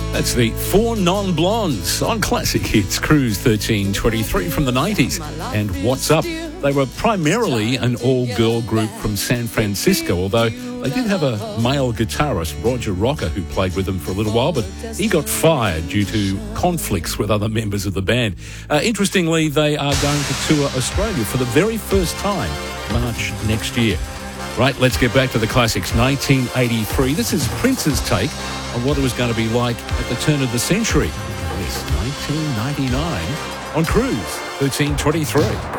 That's the Four Non-Blondes on Classic Hits Cruise 1323 from the 90s. And What's Up? They were primarily an all-girl group from San Francisco, although they did have a male guitarist, Roger Rocker, who played with them for a little while, but he got fired due to conflicts with other members of the band. Interestingly, they are going to tour Australia for the very first time, March next year. Right, let's get back to the classics. 1983. This is Prince's take on what it was going to be like at the turn of the century. Yes, 1999 on Cruise 1323.